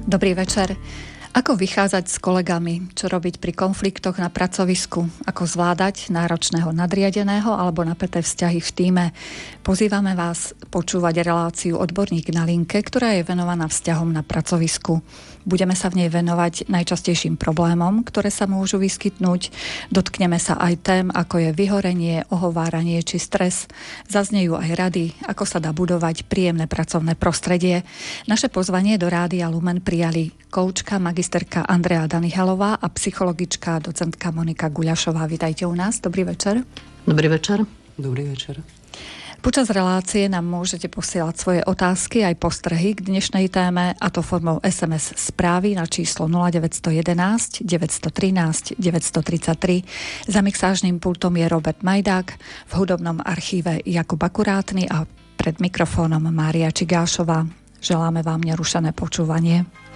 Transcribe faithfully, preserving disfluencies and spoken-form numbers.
Dobrý večer. Ako vychádzať s kolegami? Čo robiť pri konfliktoch na pracovisku? Ako zvládať náročného nadriadeného alebo napäté vzťahy v tíme? Pozývame vás počúvať reláciu Odborník na linke, ktorá je venovaná vzťahom na pracovisku. Budeme sa v nej venovať najčastejším problémom, ktoré sa môžu vyskytnúť. Dotkneme sa aj tém, ako je vyhorenie, ohováranie či stres. Zaznejú aj rady, ako sa dá budovať príjemné pracovné prostredie. Naše pozvanie do Rádia Lumen prijali koučka, magisterka Andrea Danihalová a psychologička docentka Monika Guľašová. Vítajte u nás. Dobrý večer. Dobrý večer. Dobrý večer. Počas relácie nám môžete posielať svoje otázky aj postrehy k dnešnej téme, a to formou es em es správy na číslo nula deväť jedna jedna, deväť jedna tri, deväť tri tri. Za mixážnym pultom je Robert Majdák, v hudobnom archíve Jakub Akurátny a pred mikrofónom Mária Čigášová. Želáme vám nerušené počúvanie.